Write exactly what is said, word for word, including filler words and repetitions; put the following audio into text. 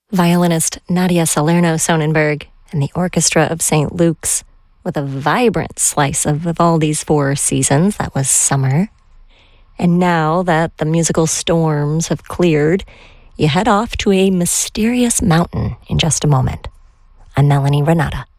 Violinist Nadia Salerno Sonnenberg and the Orchestra of Saint Luke's with a vibrant slice of Vivaldi's Four Seasons. That was summer. And now that the musical storms have cleared, you head off to a mysterious mountain in just a moment. I'm Melanie Renata.